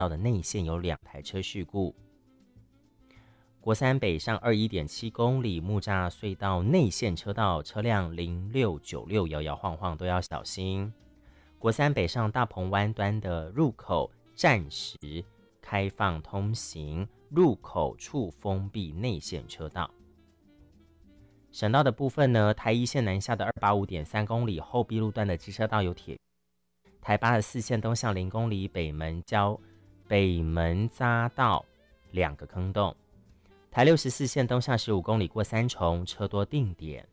道的内线有2台车事故。国三北上21.7公里木栅隧道内线车道，车辆0696摇摇晃晃都要小心。国三北上大鹏湾端的入口暂时开放通行，入口处封闭内线车道。省道的部分呢，台一线南下的285.3公里后壁路段的机车道有铁，台84线东向0公里北门匝道2个坑洞，台64线东向15公里过三重车多定点。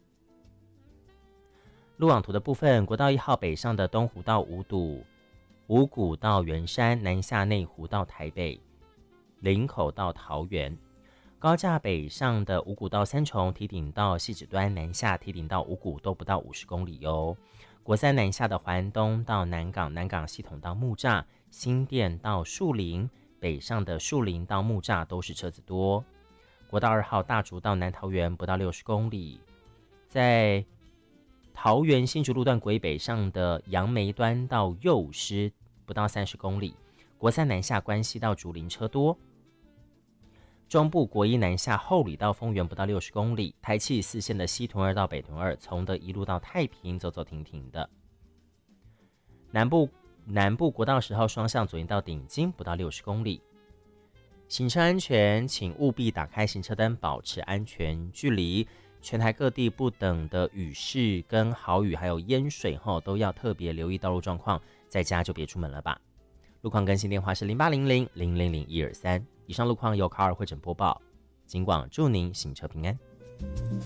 路网图的部分，国道1号北上的东湖到五股到圆山，南下内湖到台北，林口到桃园。高架北上的五股到三重，堤顶到汐止端，南下堤顶到五股都不到50公里哟。国三南下的环东到南港，南港系统到木栅，新店到树林，北上的树林到木栅都是车子多。国道2号大竹到南桃园不到60公里，在桃园新竹路段轨北上的杨梅端到幼师不到30公里。国三南下关西到竹林车多。中部国一南下后里到丰原不到60公里，台七4线的西屯2到北屯2，从德一路到太平走走停停的。南部国道10号双向左营到顶金不到60公里。行车安全，请务必打开行车灯，保持安全距离。全台各地不等的雨势跟豪雨还有淹水后，都要特别留意道路状况，在家就别出门了吧。路况更新电话是0800-000-123。以上路况由卡尔会诊播报，警广祝您行车平安。